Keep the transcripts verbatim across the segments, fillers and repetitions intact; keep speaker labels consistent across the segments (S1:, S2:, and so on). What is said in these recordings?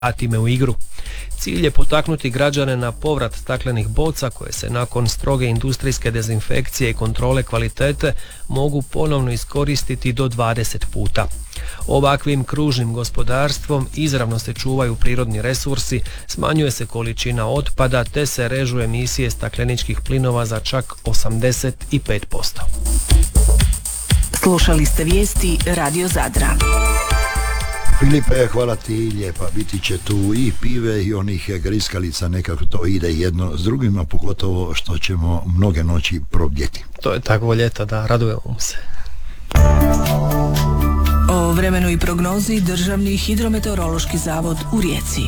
S1: vratime u igru. Cilj je potaknuti građane na povrat staklenih boca koje se nakon stroge industrijske dezinfekcije i kontrole kvalitete mogu ponovno iskoristiti do dvadeset puta. Ovakvim kružnim gospodarstvom izravno se čuvaju prirodni resursi, smanjuje se količina otpada te se režu emisije stakleničkih plinova za čak osamdeset pet posto.
S2: Slušali ste vijesti Radio Zadra.
S3: Filipe, hvala ti lijepa, biti će tu i pive i onih griskalica, nekako to ide jedno s drugim, a pogotovo što ćemo mnoge noći probdjeti.
S1: To je takvo ljeto da radujemo se.
S2: O vremenu i prognozi Državni hidrometeorološki zavod u Rijeci.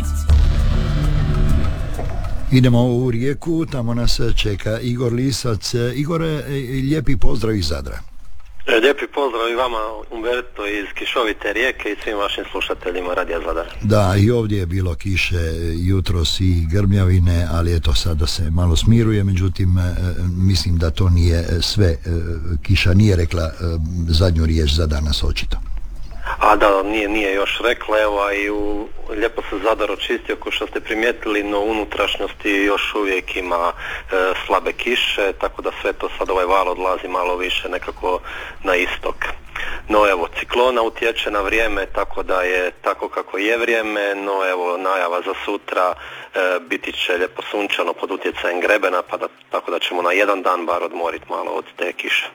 S3: Idemo u Rijeku, tamo nas čeka Igor Lisac. Igore, lijepi pozdrav iz Zadra.
S4: Lijepi pozdrav i vama, Umberto, iz kišovite Rijeke i svim vašim slušateljima Radija Zadar.
S3: Da, i ovdje je bilo kiše jutros i grmljavine, ali eto sada se malo smiruje, međutim mislim da to nije sve. Kiša nije rekla zadnju riječ za danas očito.
S4: A da, nije, nije još rekla, evo, i u, lijepo se Zadar očistio, kao što ste primijetili, no unutrašnjosti još uvijek ima e, slabe kiše, tako da sve to sad ovaj val odlazi malo više nekako na istok. No evo, ciklona utječe na vrijeme, tako da je tako kako je vrijeme, no evo, najava za sutra e, biti će lijepo sunčano pod utjecajem grebena, pa da, tako da ćemo na jedan dan bar odmoriti malo od te kiše.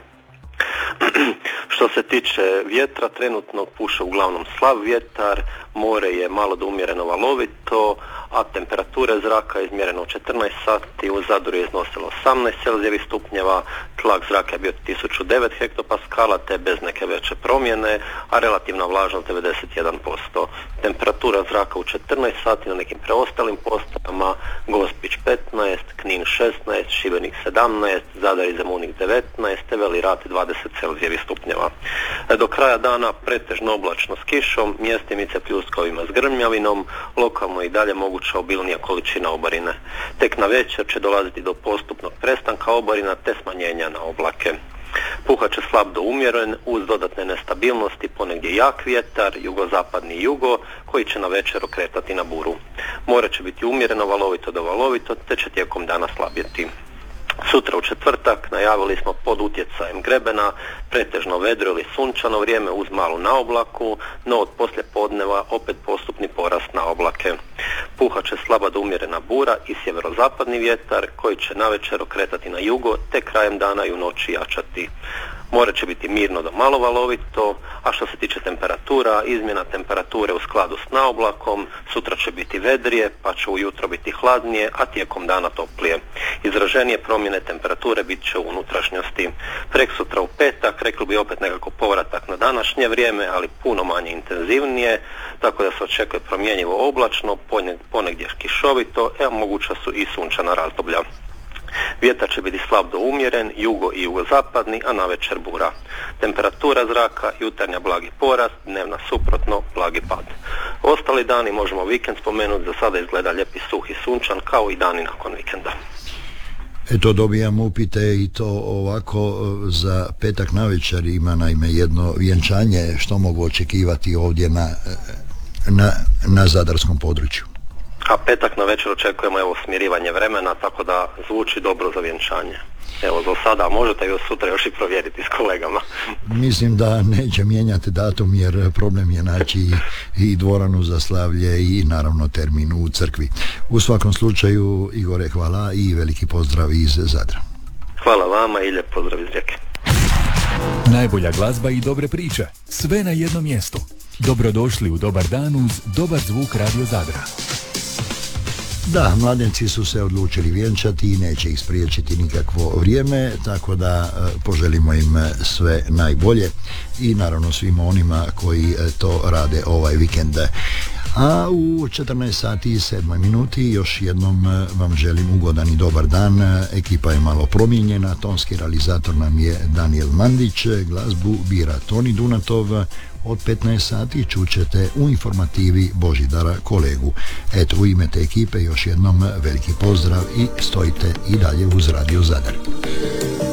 S4: Što se tiče vjetra, trenutno puše uglavnom slab vjetar, more je malo do umjereno valovito, a temperatura zraka je izmjerena u četrnaest sati, u Zadru je iznosilo osamnaest celzijevih stupnjeva, tlak zraka je bio tisuću devet hektopaskala te bez neke veće promjene, a relativna vlažnost devedeset jedan posto. Temperatura zraka u četrnaest sati na nekim preostalim postajama: Gospić petnaest, Knin šesnaest, Šibenik sedamnaest, Zadar i Zemunik devetnaest, te Veli Rat dvadeset celzijevih stupnjeva. Do kraja dana pretežno oblačno s kišom, mjestimice pljuskovima s grmljavinom, lokalno i dalje moguća obilnija količina oborine. Tek na večer će dolaziti do postupnog prestanka oborina te smanjenja na oblake. Puhat će slab do umjeren uz dodatne nestabilnosti, ponegdje jak vjetar, jugozapadni jugo koji će na večer okretati na buru. More će biti umjereno valovito do valovito te će tijekom dana slabjeti. Sutra u četvrtak najavili smo pod utjecajem grebena pretežno vedro ili sunčano vrijeme uz malu naoblaku, no od poslje podneva opet postupni porast na oblake. Puhat će slaba do umjerena bura i sjeverozapadni vjetar koji će navečer okretati na jugo te krajem dana i u noći jačati. More će biti mirno do malo valovito, a što se tiče temperatura, izmjena temperature u skladu s naoblakom, sutra će biti vedrije, pa će ujutro biti hladnije, a tijekom dana toplije. Izraženije promjene temperature bit će u unutrašnjosti. Preksutra u petak, rekli bi opet nekako povratak na današnje vrijeme, ali puno manje intenzivnije, tako da se očekuje promjenjivo oblačno, ponegdje kišovito, a moguća su i sunčana razdoblja. Vjetar će biti slab do umjeren, jugo i jugozapadni, a navečer bura. Temperatura zraka, jutarnja blagi porast, dnevna suprotno, blagi pad. Ostali dani možemo vikend spomenuti, za sada izgleda lijep i suh i sunčan, kao i dani nakon vikenda.
S3: Eto, dobijam upite i to ovako za petak navečer. Ima naime jedno vjenčanje, što mogu očekivati ovdje na, na, na zadarskom području.
S4: A petak na večer očekujemo evo smirivanje vremena, tako da zvuči dobro za vjenčanje. Evo za sada, možete još sutra još i provjeriti s kolegama.
S3: Mislim da neće mijenjati datum jer problem je naći i dvoranu za slavlje i naravno termin u crkvi. U svakom slučaju, Igore, hvala i veliki pozdrav iz Zadra.
S4: Hvala vama i lijep pozdrav iz Rijeke.
S5: Najbolja glazba i dobre priče, sve na jednom mjestu. Dobrodošli u dobar dan uz dobar zvuk Radio Zadra.
S3: Da, mladenci su se odlučili vjenčati i neće ih spriječiti nikakvo vrijeme, tako da poželimo im sve najbolje i naravno svima onima koji to rade ovaj vikend. A u četrnaest sati i sedam minuti još jednom vam želim ugodan i dobar dan. Ekipa je malo promijenjena, tonski realizator nam je Daniel Mandić, glazbu bira Toni Dunatov. Od petnaest sati čućete u informativi Božidara Kolegu. Eto, u ime te ekipe još jednom veliki pozdrav i stojite i dalje uz Radio Zadar.